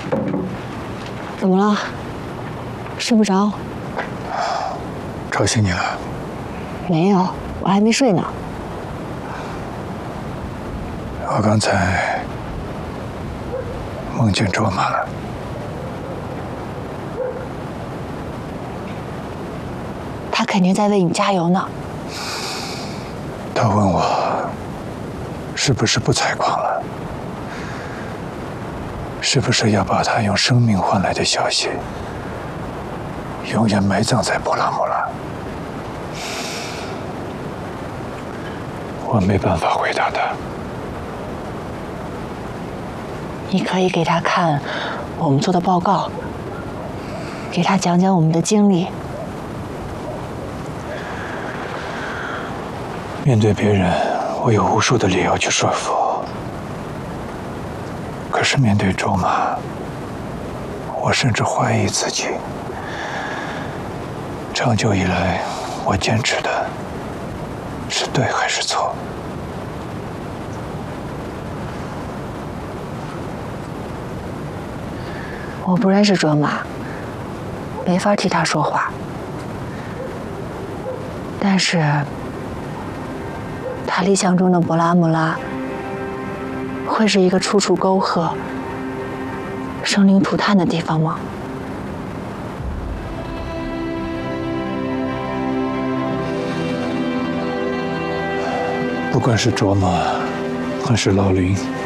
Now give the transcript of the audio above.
怎么了？睡不着？ 吵醒你了？ 没有，我还没睡呢。 我刚才梦见卓玛了。 他肯定在为你加油呢。 他问我是不是不采矿了，是不是要把他用生命换来的消息永远埋葬在布拉姆拉？我没办法回答他。 你可以给他看我们做的报告，给他讲讲我们的经历。 面对别人，我有无数的理由去说服。可是面对卓玛，我甚至怀疑自己。长久以来，我坚持的是对还是错？ 我不认识卓玛，没法替他说话。但是，他理想中的博拉姆拉，会是一个处处沟壑、生灵涂炭的地方吗？ 不管是卓玛还是老林，